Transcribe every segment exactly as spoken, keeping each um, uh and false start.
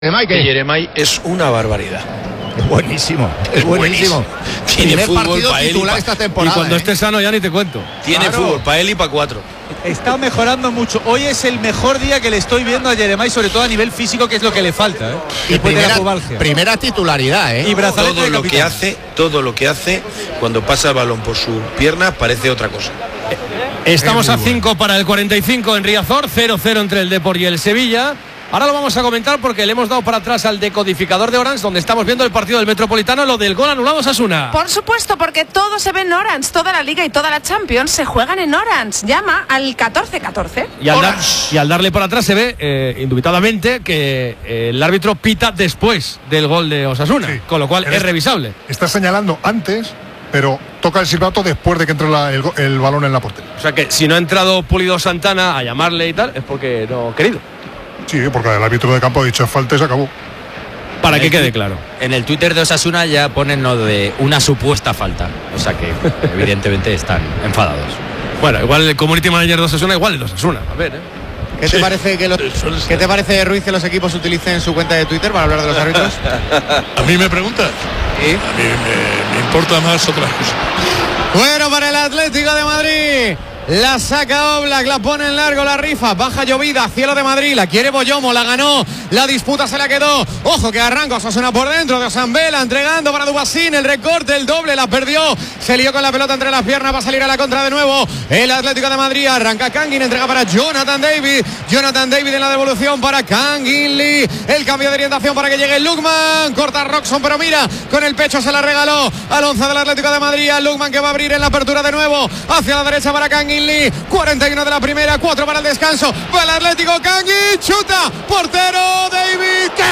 Que Jeremai es una barbaridad. Es buenísimo, es buenísimo. Tiene Primer fútbol partido para él titular y esta pa... temporada. Y cuando ¿eh? esté sano ya ni te cuento. Tiene Claro. fútbol para él y para cuatro. Está mejorando mucho. Hoy es el mejor día que le estoy viendo a Jeremai, sobre todo a nivel físico, que es lo que le falta, ¿eh? Y Después de la primera, pubalgia. primera titularidad, ¿eh? Y brazalete Todo de lo capitán. que hace, todo lo que hace cuando pasa el balón por sus piernas parece otra cosa. Estamos Es a muy cinco para el cuarenta y cinco en Riazor, cero cero entre el Depor y el Sevilla. Ahora lo vamos a comentar porque le hemos dado para atrás al decodificador de Orange, donde estamos viendo el partido del Metropolitano, lo del gol anulado a Osasuna. Por supuesto, porque todo se ve en Orange, toda la Liga y toda la Champions se juegan en Orange. Llama al catorce catorce. Y al, dar- y al darle para atrás se ve eh, indubitadamente que eh, el árbitro pita después del gol de Osasuna, Sí. con lo cual Eres- es revisable. Está señalando antes, pero toca el silbato después de que entre la- el, go- el balón en la portería. O sea que si no ha entrado Pulido Santana a llamarle y tal, es porque no ha querido. Sí, porque el árbitro de campo ha dicho falta y se acabó. Para que quede claro. En el Twitter de Osasuna ya ponen lo de una supuesta falta. O sea que evidentemente están enfadados. Bueno, igual el community manager de Osasuna, igual el de Osasuna. A ver, ¿eh? ¿Qué te parece que los, ¿qué te parece, Ruiz, que los equipos utilicen su cuenta de Twitter para hablar de los árbitros? ¿A mí me preguntas? ¿Sí? A mí me, me importa más otras cosas. Bueno, para el Atlético de Madrid. La saca Oblak, la pone en largo, la rifa, baja llovida, cielo de Madrid, la quiere Boyomo, la ganó, la disputa se la quedó. Ojo que arranca Osasuna por dentro de Osambela, entregando para Dubasín, el recorte, el doble, la perdió, se lió con la pelota entre las piernas, va a salir a la contra de nuevo. El Atlético de Madrid arranca Kangin, entrega para Jonathan David, Jonathan David en la devolución para Kangin Lee, el cambio de orientación para que llegue Lukman, corta Roxon, pero mira, con el pecho se la regaló al once del Atlético de Madrid, a Lukman que va a abrir en la apertura de nuevo, hacia la derecha para Kangin Lee, cuarenta y uno de la primera, cuatro para el descanso, va el Atlético, Kangin, chuta, portero David, ¡qué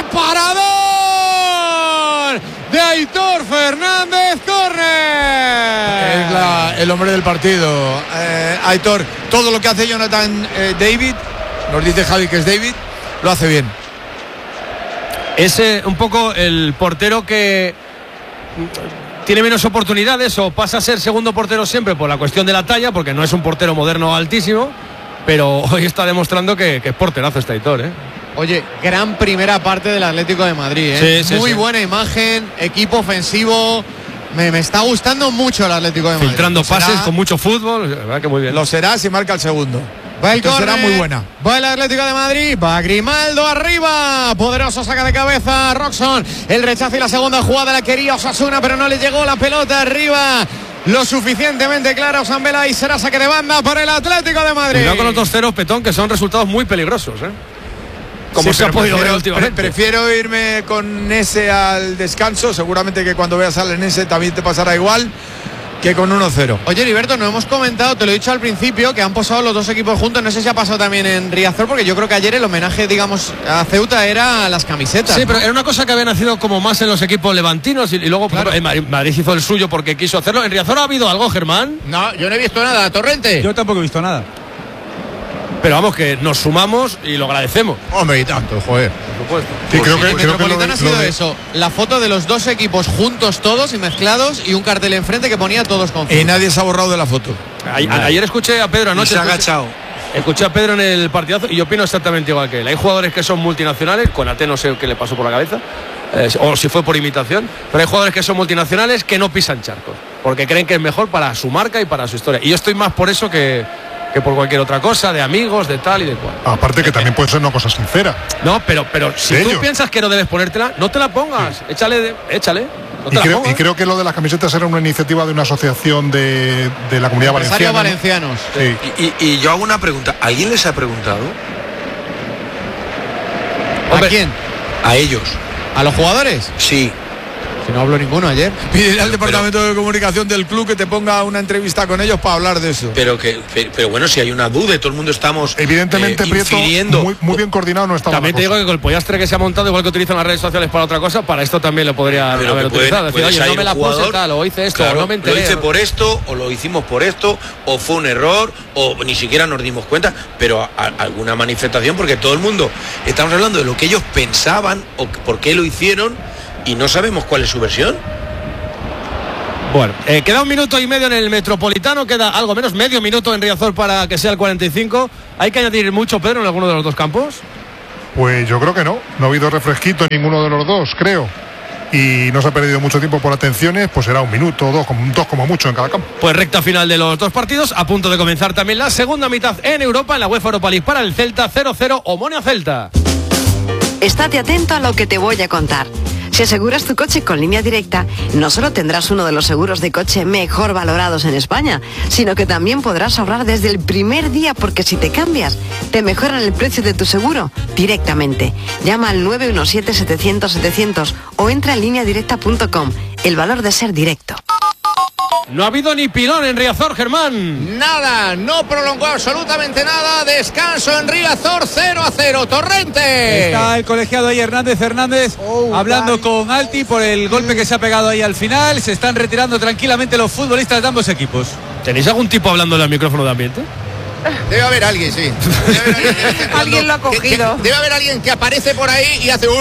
parador! De Aitor Fernández, córner. Es la- el hombre del partido, eh, Aitor. Todo lo que hace Jonathan eh, David, nos dice Javi que es David, lo hace bien. Es eh, un poco el portero que tiene menos oportunidades o pasa a ser segundo portero siempre por la cuestión de la talla, porque no es un portero moderno altísimo, pero hoy está demostrando que, que es porterazo este Aitor, ¿eh? Oye, gran primera parte del Atlético de Madrid, ¿eh? Sí, sí, Muy sí. buena imagen, equipo ofensivo. Me, me está gustando mucho el Atlético de Madrid. Filtrando será- pases con mucho fútbol, la verdad que muy bien. Lo será si marca el segundo. Va el Esto será córner, muy buena. Va el Atlético de Madrid, va Grimaldo arriba, poderoso saca de cabeza Roxon, el rechazo y la segunda jugada la quería Osasuna, pero no le llegó la pelota arriba lo suficientemente clara Osambela y será saque de banda por el Atlético de Madrid. Cuidado con los dos ceros, Petón, que son resultados muy peligrosos, ¿eh? Como Sí, se ha pero podido ver prefiero- últimamente. pre- prefiero irme con ese al descanso, seguramente que cuando veas al ese también te pasará igual que con uno cero. Oye, Heriberto, no hemos comentado, te lo he dicho al principio, que han posado los dos equipos juntos. No sé si ha pasado también en Riazor, porque yo creo que ayer el homenaje, digamos, a Ceuta era las camisetas. Sí, ¿no? pero era una cosa que había nacido como más en los equipos levantinos y, y luego por ejemplo, en Madrid, Madrid hizo el suyo porque quiso hacerlo. ¿En Riazor ha habido algo, Germán? No, yo no he visto nada, Torrente. Yo tampoco he visto nada. Pero vamos, que nos sumamos y lo agradecemos. Hombre, y tanto, joder. Por supuesto. Sí, creo que, El creo que lo Metropolitano de- ha sido lo de- eso, la foto de los dos equipos juntos todos y mezclados y un cartel enfrente que ponía todos con Y nadie se ha borrado de la foto. A- ayer escuché a Pedro Y anoche. se ha escuché- agachado. Escuché a Pedro en el partidazo y yo opino exactamente igual que él. Hay jugadores que son multinacionales, con Ate no sé qué le pasó por la cabeza, eh, o si fue por imitación, pero hay jugadores que son multinacionales que no pisan charcos, porque creen que es mejor para su marca y para su historia. Y yo estoy más por eso que, que por cualquier otra cosa, de amigos, de tal y de cual. Aparte que también puede ser una cosa sincera. No, pero, pero si De tú ello. piensas que no debes ponértela, no te la pongas. Échale, de- échale. No te Y la creo, pongas. y creo que lo de las camisetas era una iniciativa de una asociación de, de la comunidad empresarios valenciana. ¿no? valencianos. Sí. Y, y- y yo hago una pregunta. ¿Alguien les ha preguntado? ¿A Hombre. quién? A ellos. ¿A los jugadores? Sí. Si no habló ninguno ayer. Pide al departamento de comunicación del club que te ponga una entrevista con ellos para hablar de eso. Pero que, pero, pero bueno, si hay una duda y todo el mundo estamos Evidentemente, eh, Prieto, infiriendo. muy, muy bien coordinado no está. También te digo que con el pollastre que se ha montado, igual que utilizan las redes sociales para otra cosa, para esto también lo podría Pero haber que puede- utilizado. Decir, puede oye, salir no me un la puse jugador, tal, o hice esto, claro, o no me enteré. Lo hice o- por esto, o lo hicimos por esto, o fue un error, o ni siquiera nos dimos cuenta, pero a- a- alguna manifestación, porque todo el mundo, estamos hablando de lo que ellos pensaban, o que- por qué lo hicieron, y no sabemos cuál es su versión. Bueno, eh, queda un minuto y medio en el Metropolitano, queda algo menos, medio minuto en Riazor para que sea el cuarenta y cinco. ¿Hay que añadir mucho, Pedro, en alguno de los dos campos? Pues yo creo que no. No ha habido refresquito en ninguno de los dos, creo. Y no se ha perdido mucho tiempo por atenciones, pues será un minuto, dos, dos como mucho en cada campo. Pues recta final de los dos partidos, a punto de comenzar también la segunda mitad en Europa, en la UEFA Europa League para el Celta, cero cero Omonia Celta. Estate atento a lo que te voy a contar. Si aseguras tu coche con Línea Directa, no solo tendrás uno de los seguros de coche mejor valorados en España, sino que también podrás ahorrar desde el primer día, porque si te cambias, te mejoran el precio de tu seguro directamente. Llama al nueve uno siete, setecientos, setecientos o entra en línea directa punto com. El valor de ser directo. No ha habido ni pilón en Riazor, Germán. Nada, no prolongó absolutamente nada. Descanso en Riazor, cero a cero. Torrente. Está el colegiado ahí, Hernández Hernández, oh, hablando bye. con Alti por el golpe que se ha pegado ahí al final. Se están retirando tranquilamente los futbolistas de ambos equipos. ¿Tenéis algún tipo hablando al micrófono de ambiente? Debe haber alguien, sí. Debe haber alguien, cuando, alguien lo ha cogido. Que, que, debe haber alguien que aparece por ahí y hace...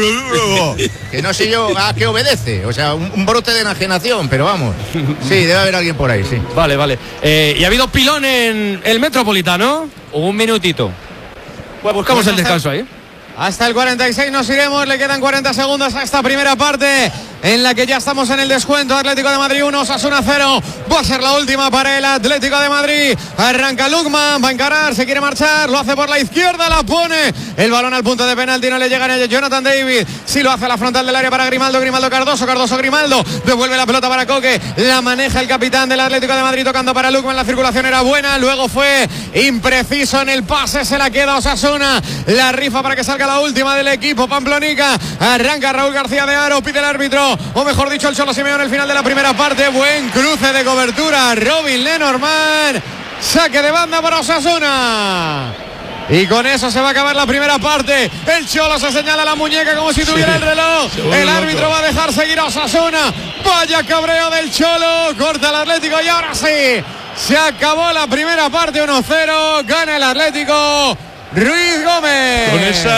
que no sé yo a qué obedece. O sea, un, un brote de enajenación, pero vamos. Sí, debe haber alguien por ahí, sí. Vale, vale. Eh, ¿Y ha habido pilón en el Metropolitano? Un minutito. Pues buscamos el descanso ahí. Hasta el cuarenta y seis nos iremos, le quedan cuarenta segundos a esta primera parte en la que ya estamos en el descuento. Atlético de Madrid uno, Osasuna cero. Va a ser la última para el Atlético de Madrid. Arranca Lukman, va a encarar, se quiere marchar, lo hace por la izquierda, la pone. El balón al punto de penalti, no le llega a Jonathan David. Sí lo hace a la frontal del área para Grimaldo, Grimaldo Cardoso, Cardoso Grimaldo. Devuelve la pelota para Coque, la maneja el capitán del Atlético de Madrid tocando para Lukman. La circulación era buena, luego fue impreciso en el pase, se la queda Osasuna. La rifa para que salga la última del equipo pamplonica. Arranca Raúl García de Haro, pide el árbitro, o mejor dicho el Cholo Simeone, el final de la primera parte. Buen cruce de cobertura, Robin Lenormand. Saque de banda para Osasuna. Y con eso se va a acabar la primera parte. El Cholo se señala la muñeca como si tuviera sí, el reloj. El árbitro loco. Va a dejar seguir a Osasuna. Vaya cabreo del Cholo. Corta el Atlético y ahora sí. Se acabó la primera parte, uno cero. Gana el Atlético. Ruiz Gómez. Con ese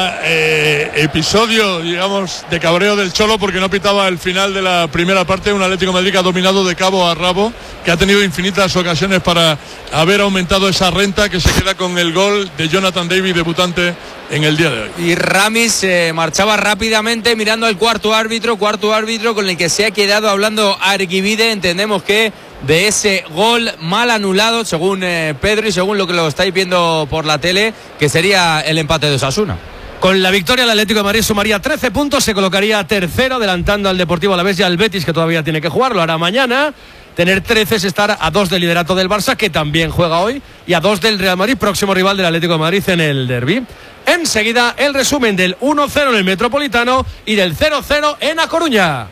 eh, episodio, digamos, de cabreo del Cholo, porque no pitaba el final de la primera parte, un Atlético de Madrid que ha dominado de cabo a rabo, que ha tenido infinitas ocasiones para haber aumentado esa renta, que se queda con el gol de Jonathan David, debutante en el día de hoy. Y Ramis se eh, marchaba rápidamente mirando al cuarto árbitro, cuarto árbitro con el que se ha quedado hablando Arquivide. Entendemos que de ese gol mal anulado, según eh, Pedro y según lo que lo estáis viendo por la tele, que sería el empate de Osasuna. Con la victoria, el Atlético de Madrid sumaría trece puntos, se colocaría tercero, adelantando al Deportivo Alavés y al Betis, que todavía tiene que jugar, lo hará mañana. Tener trece es estar a dos del liderato del Barça, que también juega hoy, y a dos del Real Madrid, próximo rival del Atlético de Madrid en el derbi. Enseguida, el resumen del uno cero en el Metropolitano y del cero cero en A Coruña.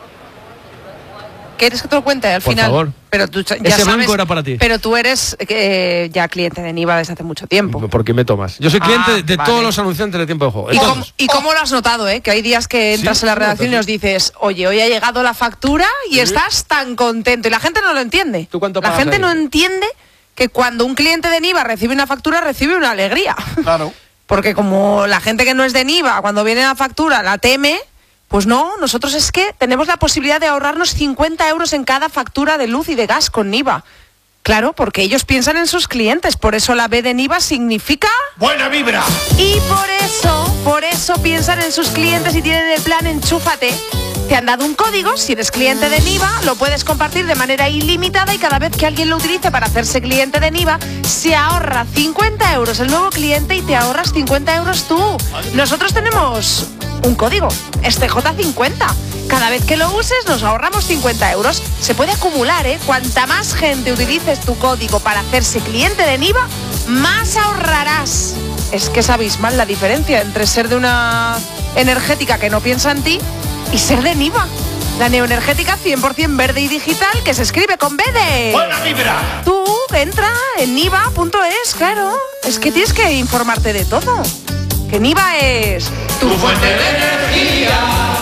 ¿Quieres que te lo cuente al Por final? favor. Pero tú ya Ese sabes, blanco era para ti. Pero tú eres eh, ya cliente de Niva desde hace mucho tiempo. ¿Por qué me tomas? Yo soy cliente ah, de vale. todos los anunciantes de tiempo de juego. ¿Y cómo, ¿Y cómo lo has notado, eh? Que hay días que entras Sí, en la sí, redacción sí. y nos dices, oye, hoy ha llegado la factura y Sí. estás tan contento. Y la gente no lo entiende. ¿Tú cuánto La pagas gente ahí? no entiende que cuando un cliente de Niva recibe una factura, recibe una alegría. Claro. Porque como la gente que no es de Niva, cuando viene la factura, la teme. Pues no, nosotros es que tenemos la posibilidad de ahorrarnos cincuenta euros en cada factura de luz y de gas con Niva. Claro, porque ellos piensan en sus clientes, por eso la B de Niva significa... ¡Buena vibra! Y por eso, por eso piensan en sus clientes y tienen el plan Enchúfate. Te han dado un código, si eres cliente de Niva, lo puedes compartir de manera ilimitada y cada vez que alguien lo utilice para hacerse cliente de Niva, se ahorra cincuenta euros el nuevo cliente y te ahorras cincuenta euros tú. Nosotros tenemos un código, este J cincuenta. Cada vez que lo uses nos ahorramos cincuenta euros. Se puede acumular, ¿eh? Cuanta más gente utilices tu código para hacerse cliente de Niva, más ahorrarás. Es que es abismal la diferencia entre ser de una energética que no piensa en ti y ser de Niva. La neoenergética cien por ciento verde y digital que se escribe con B de... ¡Buena vibra! Tú entra en niva punto es, claro. Es que tienes que informarte de todo. Que Niva es tu fuente de energía.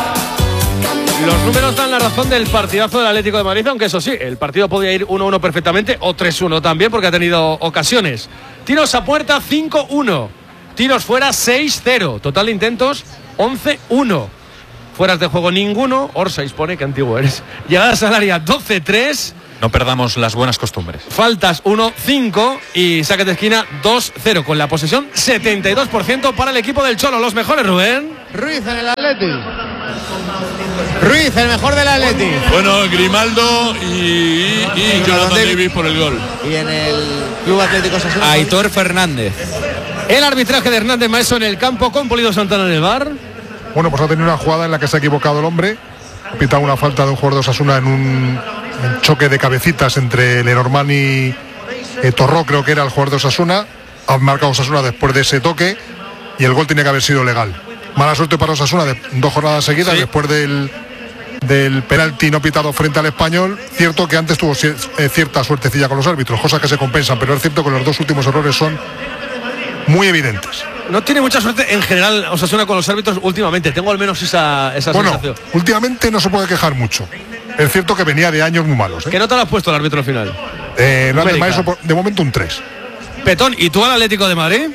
Los números dan la razón del partidazo del Atlético de Madrid, aunque eso sí, el partido podía ir uno uno perfectamente o tres uno también, porque ha tenido ocasiones. Tiros a puerta cinco uno, tiros fuera seis cero, total de intentos once uno. Fueras de juego ninguno, Orsais pone que antiguo eres. Llegadas al área doce tres No perdamos las buenas costumbres. Faltas uno cinco y saque de esquina dos cero, con la posesión setenta y dos por ciento para el equipo del Cholo. Los mejores, Rubén. Ruiz en el Atleti. Ruiz, el mejor del Atleti. Bueno, Grimaldo y, y, y Jonathan David por el gol. Y en el Club Atlético Osasuna, Aitor Fernández. El arbitraje de Hernández Maeso en el campo con Pulido Santana en el bar. Bueno, pues ha tenido una jugada en la que se ha equivocado el hombre. Ha pitado una falta de un jugador de Osasuna en un, un choque de cabecitas entre Lenormand y eh, Torró, creo que era el jugador de Osasuna. Ha marcado Osasuna después de ese toque y el gol tenía que haber sido legal. Mala suerte para Osasuna de dos jornadas seguidas, sí. Después del, del penalti no pitado frente al Español. Cierto que antes tuvo cierta suertecilla con los árbitros, cosas que se compensan, pero es cierto que los dos últimos errores son muy evidentes. No tiene mucha suerte en general Osasuna con los árbitros últimamente, tengo al menos esa, esa bueno, sensación. Últimamente no se puede quejar mucho. Es cierto que venía de años muy malos, ¿eh? ¿Qué nota le has puesto al árbitro al final? Eh, Maestro, de momento un tres. Petón, ¿y tú al Atlético de Madrid?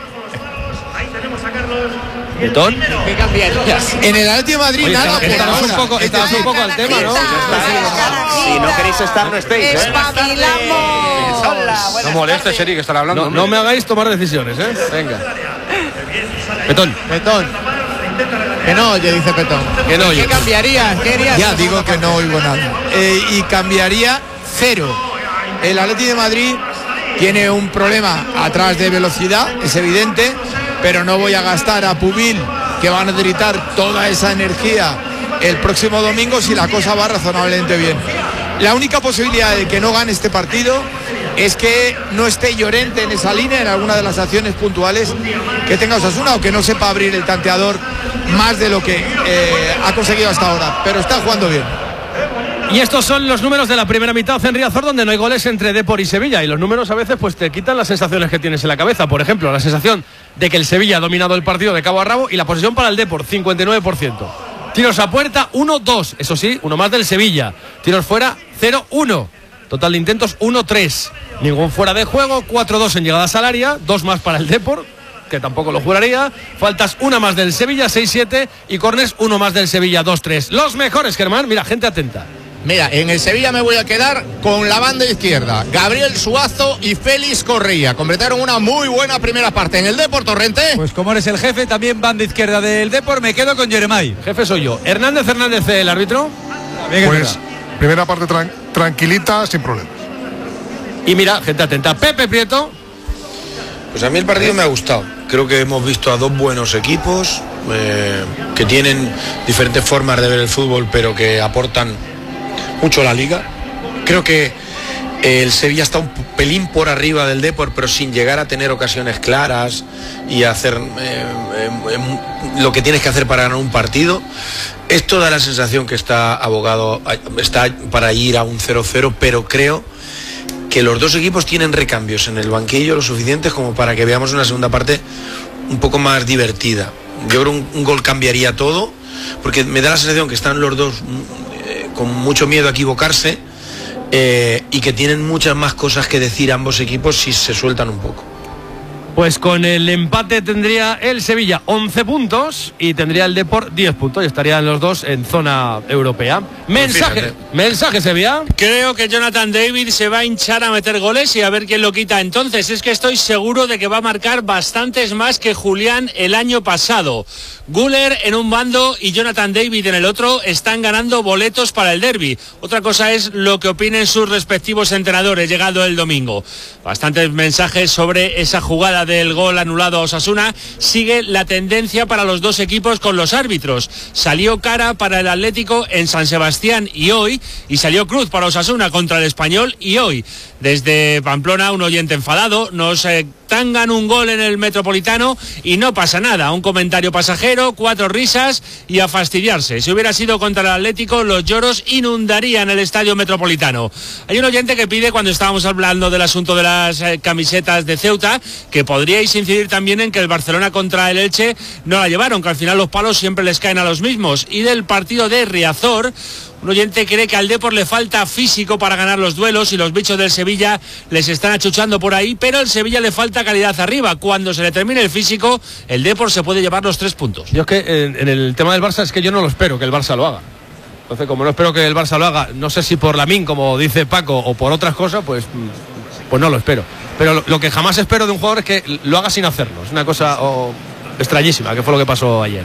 Petón. ¿Qué cambiarías? En el Atlético de Madrid Oye, nada. Estamos un poco, estamos un poco al tema, ¿no? Si no queréis estar, no estéis, ¿eh? No molestes, Eri, que están hablando. No, no me hagáis tomar decisiones, ¿eh? Venga. Petón. Petón. Que no oye, dice Petón. Que no oye. ¿Qué cambiarías? ¿Qué harías? Ya digo que no oigo nada. Eh, y cambiaría cero. El Atlético de Madrid tiene un problema atrás de velocidad, es evidente, pero no voy a gastar a Pubil, que van a necesitar toda esa energía el próximo domingo si la cosa va razonablemente bien. La única posibilidad de que no gane este partido es que no esté Llorente en esa línea en alguna de las acciones puntuales que tenga Osasuna, o que no sepa abrir el tanteador más de lo que eh, ha conseguido hasta ahora, pero está jugando bien. Y estos son los números de la primera mitad en Riazor, donde no hay goles entre Depor y Sevilla, y los números a veces pues te quitan las sensaciones que tienes en la cabeza. Por ejemplo, la sensación de que el Sevilla ha dominado el partido de cabo a rabo, y la posesión para el Depor, cincuenta y nueve por ciento. Tiros a puerta, uno dos, eso sí, uno más del Sevilla. Tiros fuera, cero uno. Total de intentos, uno tres. Ningún fuera de juego, cuatro dos en llegadas al área, dos más para el Depor, que tampoco lo juraría. Faltas, una más del Sevilla, seis siete. Y córners, uno más del Sevilla, dos tres. Los mejores, Germán, mira, gente atenta. Mira, en el Sevilla me voy a quedar con la banda izquierda. Gabriel Suazo y Félix Correia completaron una muy buena primera parte. En el Depor, Torrente. Pues como eres el jefe, también banda izquierda del Depor, me quedo con Jeremai. Jefe soy yo. Hernández Hernández, el árbitro. Pues primera parte tran- tranquilita, sin problemas. Y mira, gente atenta. Pepe Prieto. Pues a mí el partido me ha gustado. Creo que hemos visto a dos buenos equipos eh, que tienen diferentes formas de ver el fútbol, pero que aportan mucho a la liga. Creo que el Sevilla está un pelín por arriba del Depor, pero sin llegar a tener ocasiones claras y hacer eh, eh, lo que tienes que hacer para ganar un partido. Esto da la sensación que está abogado, está para ir a un cero cero, pero creo que los dos equipos tienen recambios en el banquillo lo suficientes como para que veamos una segunda parte un poco más divertida. Yo creo que un, un gol cambiaría todo, porque me da la sensación que están los dos eh, con mucho miedo a equivocarse eh, y que tienen muchas más cosas que decir ambos equipos si se sueltan un poco. Pues con el empate tendría el Sevilla once puntos y tendría el Depor diez puntos y estarían los dos en zona europea. Mensaje, mensaje Sevilla. Creo que Jonathan David se va a hinchar a meter goles y a ver quién lo quita entonces. Es que estoy seguro de que va a marcar bastantes más que Julián el año pasado. Güler en un bando y Jonathan David en el otro están ganando boletos para el derbi. Otra cosa es lo que opinen sus respectivos entrenadores llegado el domingo. Bastantes mensajes sobre esa jugada del gol anulado a Osasuna. Sigue la tendencia para los dos equipos con los árbitros. Salió cara para el Atlético en San Sebastián y hoy, y salió cruz para Osasuna contra el Español y hoy. Desde Pamplona, un oyente enfadado, nos eh, tangan un gol en el Metropolitano y no pasa nada. Un comentario pasajero, cuatro risas y a fastidiarse. Si hubiera sido contra el Atlético, los lloros inundarían el Estadio Metropolitano. Hay un oyente que pide, cuando estábamos hablando del asunto de las eh, camisetas de Ceuta, que podríais incidir también en que el Barcelona contra el Elche no la llevaron, que al final los palos siempre les caen a los mismos. Y del partido de Riazor, un oyente cree que al Depor le falta físico para ganar los duelos y los bichos del Sevilla les están achuchando por ahí, pero al Sevilla le falta calidad arriba. Cuando se le termine el físico, el Depor se puede llevar los tres puntos. Yo es que en, en el tema del Barça es que yo no lo espero que el Barça lo haga. Entonces, como no espero que el Barça lo haga, no sé si por Lamine, como dice Paco, o por otras cosas, pues, pues no lo espero. Pero lo, lo que jamás espero de un jugador es que lo haga sin hacerlo. Es una cosa oh, extrañísima, que fue lo que pasó ayer.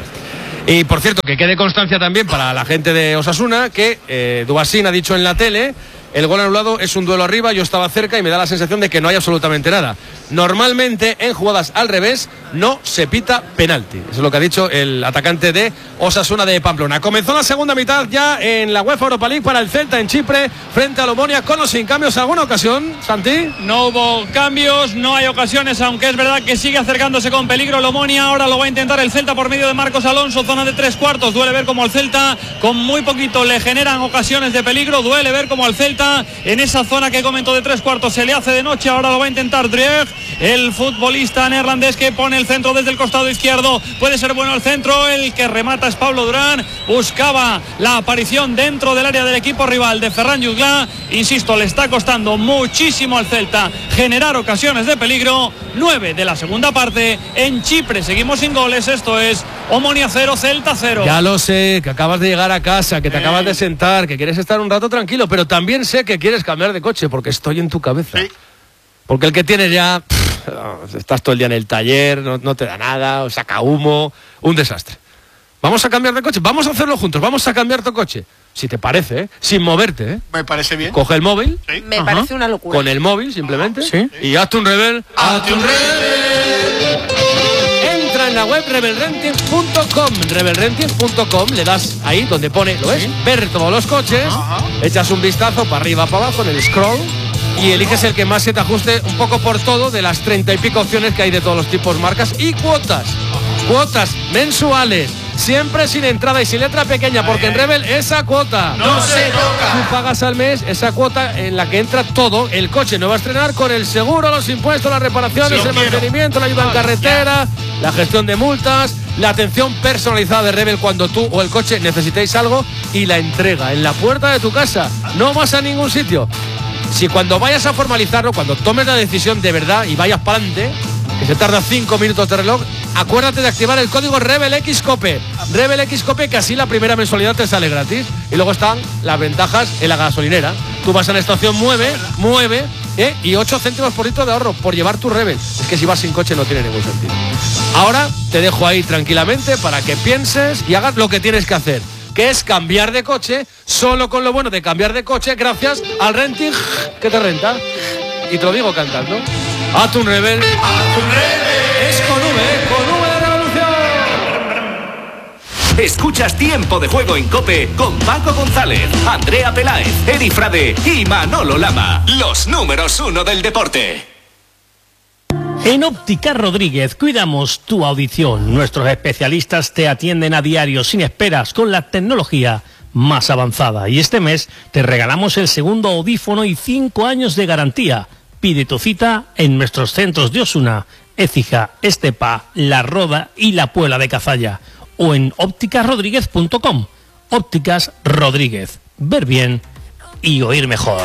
Y por cierto, que quede constancia también para la gente de Osasuna que eh, Dubasín ha dicho en la tele: el gol anulado es un duelo arriba, yo estaba cerca y me da la sensación de que no hay absolutamente nada. Normalmente en jugadas al revés no se pita penalti. Eso es lo que ha dicho el atacante de Osasuna de Pamplona. Comenzó la segunda mitad ya en la UEFA Europa League para el Celta en Chipre frente al Omonia con los sin cambios. ¿Alguna ocasión, Santi? No hubo cambios, no hay ocasiones, aunque es verdad que sigue acercándose con peligro el Omonia. Ahora lo va a intentar el Celta por medio de Marcos Alonso, zona de tres cuartos. Duele ver como el Celta con muy poquito le generan ocasiones de peligro. Duele ver como el Celta en esa zona que comentó de tres cuartos se le hace de noche. Ahora lo va a intentar Drieg, el futbolista neerlandés que pone el centro desde el costado izquierdo. Puede ser bueno el centro, el que remata es Pablo Durán. Buscaba la aparición dentro del área del equipo rival de Ferran Jutgla. Insisto, le está costando muchísimo al Celta generar ocasiones de peligro. Nueve de la segunda parte en Chipre, seguimos sin goles. Esto es Omonia cero, Celta cero. Ya lo sé, que acabas de llegar a casa, que te eh. acabas de sentar, que quieres estar un rato tranquilo, pero también sé que quieres cambiar de coche, porque estoy en tu cabeza. Sí. Porque el que tienes ya, pff, estás todo el día en el taller, no, no te da nada, saca humo, un desastre. Vamos a cambiar de coche, vamos a hacerlo juntos, vamos a cambiar tu coche. Si te parece, ¿eh? Sin moverte, ¿eh? Me parece bien. Coge el móvil. Sí. Me Ajá. parece una locura. Con el móvil, simplemente. ¿Sí? Y hazte un rebel. ¡Hazte un rebel! Entra en la web rebel renting punto com. rebel renting punto com, le das ahí donde pone, ¿lo ves? ¿Sí? Ver todos los coches. Ajá. Echas un vistazo para arriba, para abajo, en el scroll. Y eliges el que más se te ajuste un poco por todo de las treinta y pico opciones que hay de todos los tipos, marcas y cuotas. Cuotas mensuales. Siempre sin entrada y sin letra pequeña, porque en Rebel esa cuota no se toca. Tú pagas al mes esa cuota en la que entra todo. El coche no va a estrenar con el seguro, los impuestos, las reparaciones, el mantenimiento, la ayuda en carretera, la gestión de multas, la atención personalizada de Rebel cuando tú o el coche necesitéis algo y la entrega en la puerta de tu casa. No vas a ningún sitio. Si cuando vayas a formalizarlo, cuando tomes la decisión de verdad y vayas para adelante, que se tarda cinco minutos de reloj, acuérdate de activar el código RebelXCope. RebelXCope, que así la primera mensualidad te sale gratis. Y luego están las ventajas en la gasolinera. Tú vas a la estación, mueve, mueve, ¿eh? Y ocho céntimos por litro de ahorro por llevar tu Rebel. Es que si vas sin coche no tiene ningún sentido. Ahora te dejo ahí tranquilamente para que pienses y hagas lo que tienes que hacer, que es cambiar de coche, solo con lo bueno de cambiar de coche, gracias al renting que te renta. Y te lo digo cantando. Hazte un Rebel. ¡Hazte un Rebel! Es con V, con V de revolución. Escuchas Tiempo de Juego en COPE con Paco González, Andrea Peláez, Eri Frade y Manolo Lama. Los números uno del deporte. En Óptica Rodríguez cuidamos tu audición. Nuestros especialistas te atienden a diario sin esperas con la tecnología más avanzada. Y este mes te regalamos el segundo audífono y cinco años de garantía. Pide tu cita en nuestros centros de Osuna, Écija, Estepa, La Roda y La Puebla de Cazalla. O en ópticas rodríguez punto com. Ópticas Rodríguez. Ver bien y oír mejor.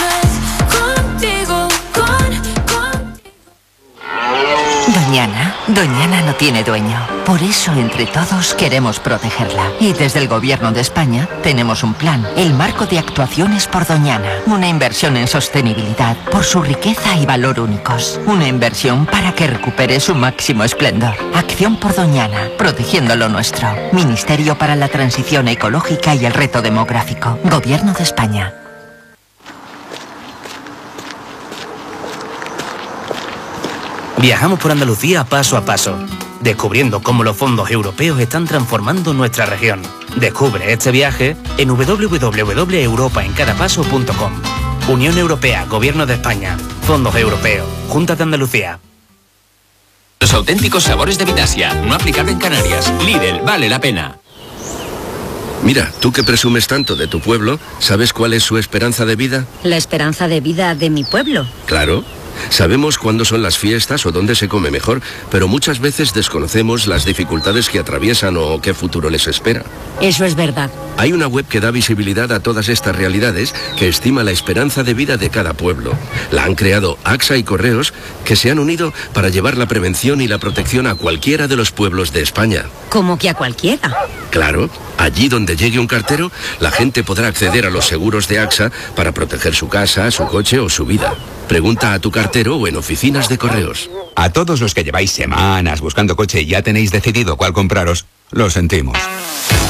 Doñana, Doñana no tiene dueño. Por eso entre todos queremos protegerla. Y desde el Gobierno de España tenemos un plan, el Marco de Actuaciones por Doñana. Una inversión en sostenibilidad por su riqueza y valor únicos. Una inversión para que recupere su máximo esplendor. Acción por Doñana, protegiendo lo nuestro. Ministerio para la Transición Ecológica y el Reto Demográfico. Gobierno de España. Viajamos por Andalucía paso a paso, descubriendo cómo los fondos europeos están transformando nuestra región. Descubre este viaje en doble u doble u doble u punto europa en cada paso punto com. Unión Europea, Gobierno de España, Fondos Europeos, Junta de Andalucía. Los auténticos sabores de Vitasia, no aplicable en Canarias. Lidl, vale la pena. Mira, tú que presumes tanto de tu pueblo, ¿sabes cuál es su esperanza de vida? ¿La esperanza de vida de mi pueblo? Claro. Sabemos cuándo son las fiestas o dónde se come mejor, pero muchas veces desconocemos las dificultades que atraviesan o qué futuro les espera. Eso es verdad. Hay una web que da visibilidad a todas estas realidades, que estima la esperanza de vida de cada pueblo. La han creado AXA y Correos, que se han unido para llevar la prevención y la protección a cualquiera de los pueblos de España. ¿Cómo que a cualquiera? Claro, allí donde llegue un cartero, la gente podrá acceder a los seguros de AXA para proteger su casa, su coche o su vida. Pregunta a tu cartero o en oficinas de Correos. A todos los que lleváis semanas buscando coche y ya tenéis decidido cuál compraros, lo sentimos.